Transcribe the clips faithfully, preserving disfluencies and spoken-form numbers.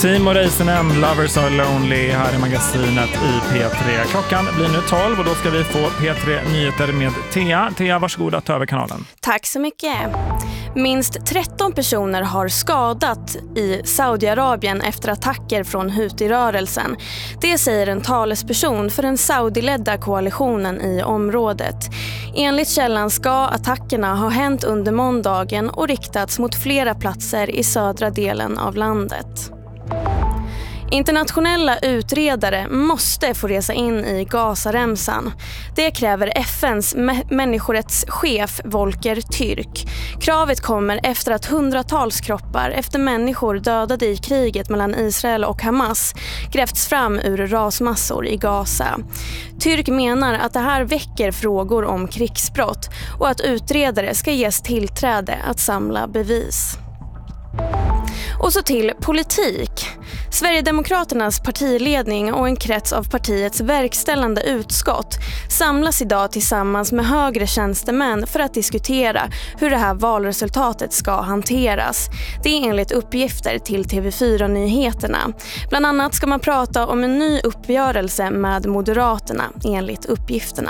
Timo Räisänen, Lovers Are Lonely här i magasinet i P tre. Klockan blir nu tolv och då ska vi få P tre Nyheter med Thea. Thea, varsågod att ta över kanalen. Tack så mycket. Minst tretton personer har skadat i Saudiarabien efter attacker från Houthi-rörelsen. Det säger en talesperson för den saudiledda koalitionen i området. Enligt källan ska attackerna ha hänt under måndagen och riktats mot flera platser i södra delen av landet. Internationella utredare måste få resa in i Gazaremsan. Det kräver F N:s mä- människorättschef Volker Türk. Kravet kommer efter att hundratals kroppar efter människor dödade i kriget mellan Israel och Hamas grävts fram ur rasmassor i Gaza. Türk menar att det här väcker frågor om krigsbrott och att utredare ska ges tillträde att samla bevis. Och så till politik. Sverigedemokraternas partiledning och en krets av partiets verkställande utskott samlas idag tillsammans med högre tjänstemän för att diskutera hur det här valresultatet ska hanteras. Det är enligt uppgifter till T V fyra-nyheterna. Bland annat ska man prata om en ny uppgörelse med Moderaterna enligt uppgifterna.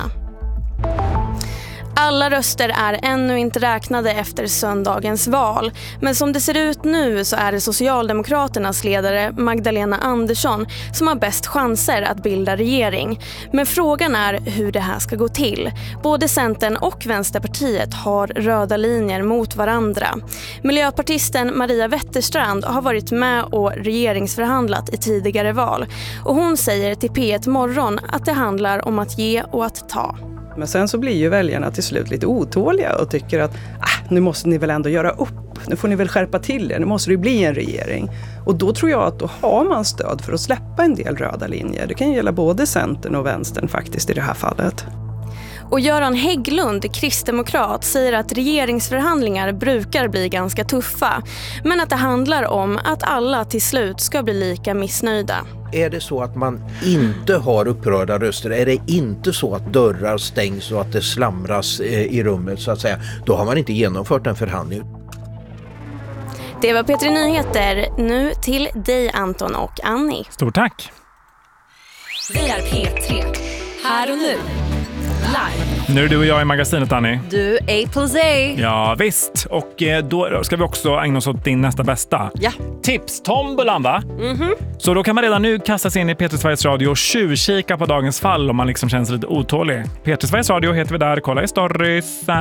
Alla röster är ännu inte räknade efter söndagens val, men som det ser ut nu så är det Socialdemokraternas ledare Magdalena Andersson som har bäst chanser att bilda regering. Men frågan är hur det här ska gå till. Både Centern och Vänsterpartiet har röda linjer mot varandra. Miljöpartisten Maria Wetterstrand har varit med och regeringsförhandlat i tidigare val och hon säger till P ett Morgon att det handlar om att ge och att ta. Men sen så blir ju väljarna till slut lite otåliga och tycker att ah, nu måste ni väl ändå göra upp. Nu får ni väl skärpa till er. Nu måste det bli en regering. Och då tror jag att då har man stöd för att släppa en del röda linjer. Det kan ju gälla både Centern och Vänstern faktiskt i det här fallet. Och Göran Hägglund, kristdemokrat, säger att regeringsförhandlingar brukar bli ganska tuffa. Men att det handlar om att alla till slut ska bli lika missnöjda. Är det så att man inte har upprörda röster, är det inte så att dörrar stängs och att det slamras i rummet så att säga, då har man inte genomfört en förhandling. Det var P tre Nyheter. Nu till dig Anton och Annie. Stort tack. Vi är P tre. Här och nu. Live. Nu är du och jag i magasinet, Annie. Du, A plus A. Ja, visst. Och då ska vi också ägna oss åt din nästa bästa. Ja. Tips-tombolan, va? Mhm. Så då kan man redan nu kasta sig in i P tre Sveriges Radio och tjuvkika på dagens fall om man liksom känns lite otålig. P tre Sveriges Radio heter vi där. Kolla i stories.